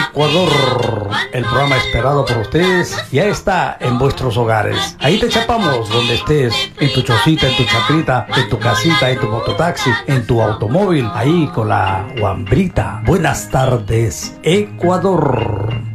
Ecuador, el programa esperado por ustedes ya está en vuestros hogares. Ahí te chapamos donde estés, en tu chocita, en tu chacrita, en tu casita, en tu mototaxi, en tu automóvil, ahí con la guambrita. Buenas tardes, Ecuador.